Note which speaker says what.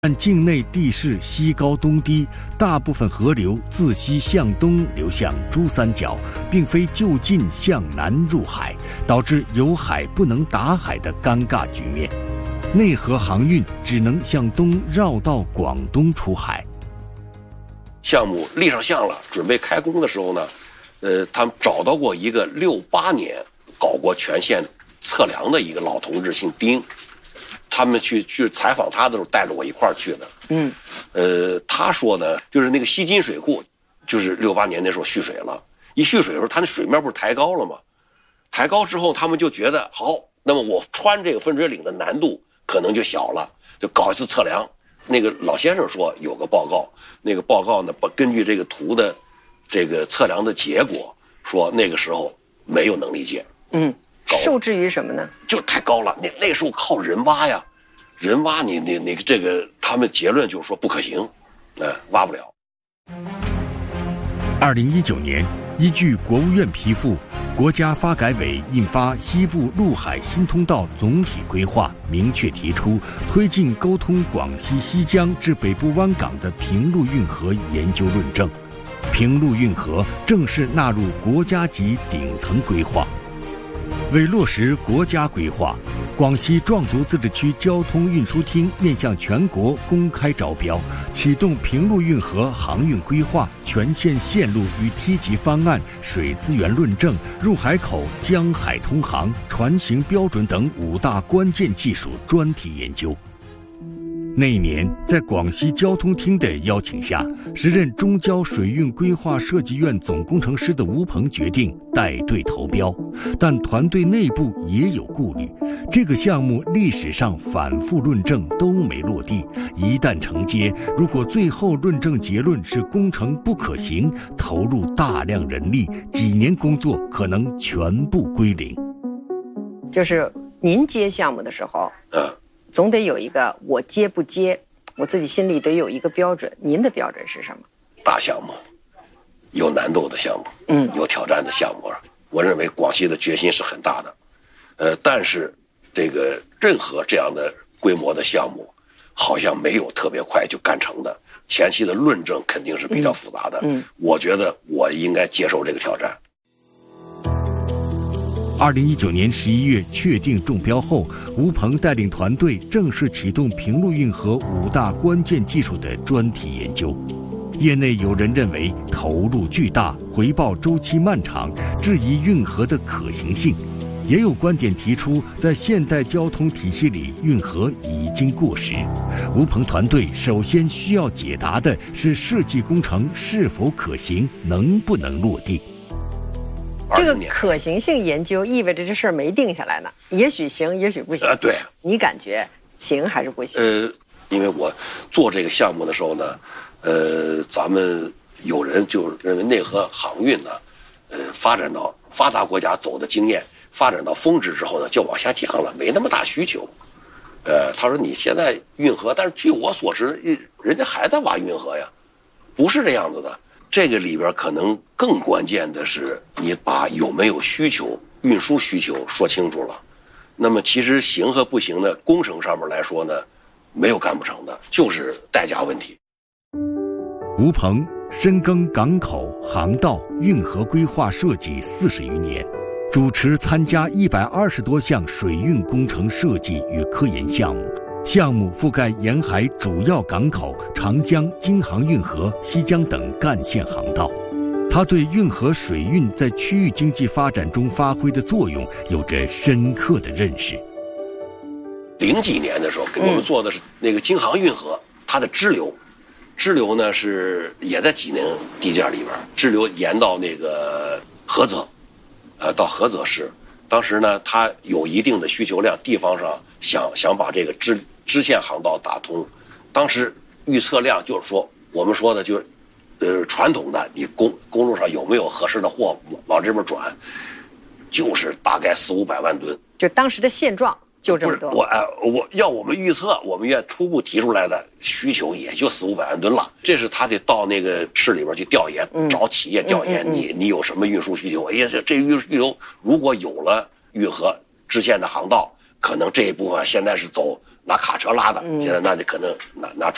Speaker 1: 但境内地势西高东低，大部分河流自西向东流向珠三角，并非就近向南入海，导致有海不能打海的尴尬局面。内河航运只能向东绕到广东出海。
Speaker 2: 项目立上项了，准备开工的时候呢，他们找到过一个68年搞过全线测量的一个老同志，姓丁。他们去采访他的时候，带着我一块儿去的。他说呢，就是那个西津水库，就是68年那时候蓄水了。一蓄水的时候，它那水面不是抬高了吗？抬高之后，他们就觉得好，那么我穿这个分水岭的难度可能就小了，就搞一次测量。那个老先生说有个报告，那个报告呢，根据这个图的这个测量的结果，说那个时候没有能力建。
Speaker 3: 受制于什么呢？
Speaker 2: 就太高了，那时候靠人挖呀，人挖你这个，他们结论就是说不可行，挖不了。
Speaker 1: 2019年，依据国务院批复，国家发改委印发《西部陆海新通道总体规划》，明确提出推进沟通广西西江至北部湾港的平陆运河研究论证，平陆运河正式纳入国家级顶层规划。为落实国家规划，广西壮族自治区交通运输厅面向全国公开招标，启动平陆运河航运规划、全线线路与梯级方案、水资源论证、入海口江海通航、船型标准等5大关键技术专题研究。那一年，在广西交通厅的邀请下，时任中交水运规划设计院总工程师的吴鹏决定带队投标，但团队内部也有顾虑。这个项目历史上反复论证都没落地，一旦承接，如果最后论证结论是工程不可行，投入大量人力，几年工作可能全部归零。
Speaker 3: 就是您接项目的时候，总得有一个我接不接，我自己心里得有一个标准。您的标准是什么？
Speaker 2: 大项目，有难度的项目，有挑战的项目。我认为广西的决心是很大的，但是这个任何这样的规模的项目，好像没有特别快就干成的，前期的论证肯定是比较复杂的。我觉得我应该接受这个挑战。
Speaker 1: 2019年11月确定中标后，吴鹏带领团队正式启动平陆运河5大关键技术的专题研究。业内有人认为投入巨大，回报周期漫长，质疑运河的可行性；也有观点提出，在现代交通体系里，运河已经过时。吴鹏团队首先需要解答的是设计工程是否可行，能不能落地。
Speaker 3: 这个可行性研究意味着这事儿没定下来呢，也许行，也许不行。
Speaker 2: 对，
Speaker 3: 你感觉行还是不行？
Speaker 2: 因为我做这个项目的时候呢，咱们有人就认为内河航运呢，发展到发达国家走的经验，发展到峰值之后呢，就往下降了，没那么大需求。他说你现在运河，但是据我所知，人家还在挖运河呀，不是这样子的。这个里边可能更关键的是，你把有没有需求、运输需求说清楚了。那么其实行和不行呢，工程上面来说呢，没有干不成的，就是代价问题。
Speaker 1: 吴鹏深耕港口、航道、运河规划设计40余年，主持参加120多项水运工程设计与科研项目。项目覆盖沿海主要港口、长江、京杭运河、西江等干线航道。他对运河水运在区域经济发展中发挥的作用有着深刻的认识。
Speaker 2: 00几年的时候，我们做的是那个京杭运河，它的支流呢是也在济宁地界里边，支流沿到那个菏泽，到菏泽市。当时呢，它有一定的需求量，地方上想把这个支线航道打通。当时预测量就是说，我们说的就是，传统的你公路上有没有合适的货往这边转，就是大概400-500万吨。
Speaker 3: 就当时的现状就这么多。
Speaker 2: 我们预测，我们院初步提出来的需求也就400-500万吨了。这是他得到那个市里边去调研，找企业调研，你有什么运输需求？哎呀，这运输需求如果有了运河支线的航道，可能这一部分现在是拿卡车拉的，现在那就可能拿